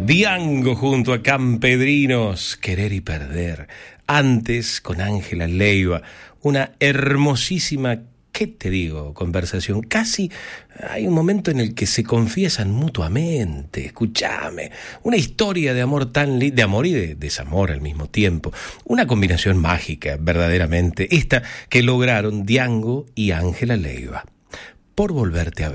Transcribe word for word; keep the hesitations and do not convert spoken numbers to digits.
Diango junto a Campedrinos, Querer y Perder. Antes con Ángela Leiva, una hermosísima, ¿qué te digo?, conversación. Casi hay un momento en el que se confiesan mutuamente. Escúchame, una historia de amor tan linda, de amor y de desamor al mismo tiempo. Una combinación mágica, verdaderamente, esta que lograron Diango y Ángela Leiva. Por volverte a ver.